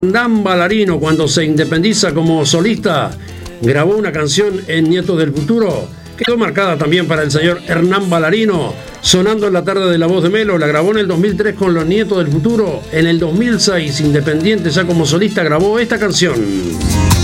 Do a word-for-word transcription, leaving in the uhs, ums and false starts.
Hernán Ballarino, cuando se independiza como solista, grabó una canción en Nietos del Futuro. Quedó marcada también para el señor Hernán Ballarino, sonando en la tarde de La Voz de Melo. La grabó en el dos mil tres con Los Nietos del Futuro. En el dos mil seis, independiente ya como solista, grabó esta canción.